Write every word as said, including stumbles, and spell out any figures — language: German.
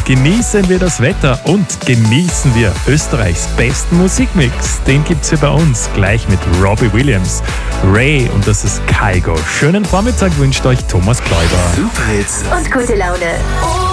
genießen wir das Wetter und genießen wir Österreichs besten Musikmix. Den gibt's hier bei uns gleich mit Robbie Williams, Ray und das ist Kygo. Schönen Vormittag wünscht euch Thomas Kläuber. Superhits und gute Laune.